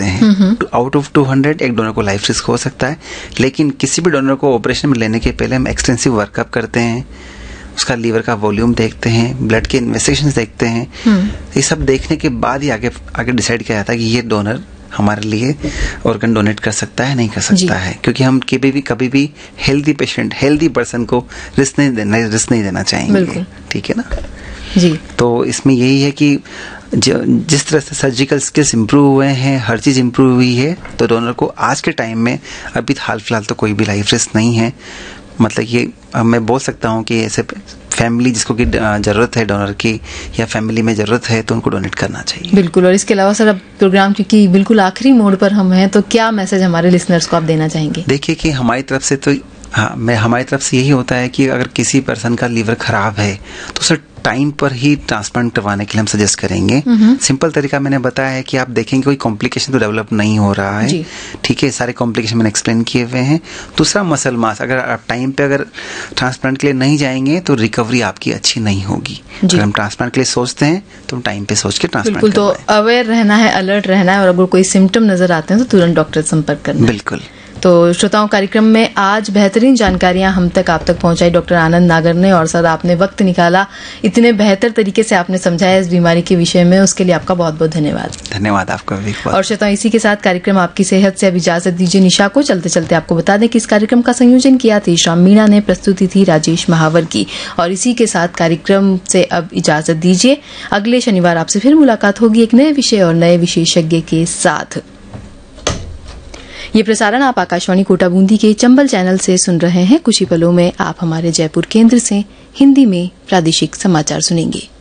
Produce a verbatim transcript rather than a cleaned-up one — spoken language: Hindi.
करते हैं। आउट ऑफ टू हंड्रेड एक डोनर को लाइफ रिस्क हो सकता है, लेकिन किसी भी डोनर को ऑपरेशन में लेने के पहले हम एक्सटेंसिव वर्कअप करते हैं, उसका लीवर का वॉल्यूम देखते हैं, ब्लड के इन्वेस्टिगेशंस देखते हैं। ये सब देखने के बाद ही आगे आगे डिसाइड किया जाता है कि ये डोनर हमारे लिए ऑर्गन डोनेट कर सकता है नहीं कर सकता है, क्योंकि हम कभी भी कभी भी हेल्दी पेशेंट हेल्दी पर्सन को रिस्क नहीं देना रिस्क नहीं देना चाहेंगे। ठीक है ना जी। तो इसमें यही है कि जिस तरह से सर्जिकल स्किल्स इम्प्रूव हुए हैं, हर चीज़ इम्प्रूव हुई है, तो डोनर को आज के टाइम में अभी हाल फिलहाल तो कोई भी लाइफ रिस्क नहीं है। मतलब ये मैं बोल सकता हूँ कि ऐसे फैमिली जिसको की ज़रूरत है डोनर की, या फैमिली में ज़रूरत है, तो उनको डोनेट करना चाहिए। बिल्कुल। और इसके अलावा सर अब प्रोग्राम क्योंकि बिल्कुल आखिरी मोड़ पर हम हैं, तो क्या मैसेज हमारे लिसनर्स को आप देना चाहेंगे? देखिए कि हमारी तरफ से तो हाँ मैं हमारी तरफ से यही होता है कि अगर किसी पर्सन का लीवर खराब है तो सर टाइम पर ही ट्रांसप्लांट करवाने के लिए हम सजेस्ट करेंगे। सिंपल तरीका मैंने बताया है कि आप देखेंगे कोई कॉम्प्लिकेशन तो डेवलप नहीं हो रहा है। ठीक है, सारे कॉम्प्लिकेशन मैंने एक्सप्लेन किए हुए हैं। दूसरा मसल मास, अगर आप टाइम पे अगर ट्रांसप्लांट के लिए नहीं जाएंगे तो रिकवरी आपकी अच्छी नहीं होगी। अगर हम ट्रांसप्लांट के लिए सोचते हैं तो हम टाइम पे सोच के ट्रांसप्लांट बिल्कुल। तो अवेयर रहना है, अलर्ट रहना है, और अगर कोई सिम्टम नजर आते हैं तो तुरंत डॉक्टर से संपर्क करना है। बिल्कुल। तो श्रोताओं, कार्यक्रम में आज बेहतरीन जानकारियां हम तक आप तक पहुंचाई डॉक्टर आनंद नागर ने, और सर आपने वक्त निकाला, इतने बेहतर तरीके से आपने समझाया इस बीमारी के विषय में, उसके लिए आपका बहुत बहुत धन्यवाद। धन्यवाद आपका भी। और श्रोताओं, इसी के साथ कार्यक्रम आपकी सेहत से अब इजाजत दीजिए निशा को। चलते चलते आपको बता दें कि इस कार्यक्रम का संयोजन किया तेजराम मीणा ने, प्रस्तुति थी राजेश महावर की, और इसी के साथ कार्यक्रम से अब इजाजत दीजिए। अगले शनिवार आपसे फिर मुलाकात होगी एक नए विषय और नए विशेषज्ञ के साथ। ये प्रसारण आप आकाशवाणी कोटा बूंदी के चंबल चैनल से सुन रहे हैं। कुछ ही पलों में आप हमारे जयपुर केंद्र से हिंदी में प्रादेशिक समाचार सुनेंगे।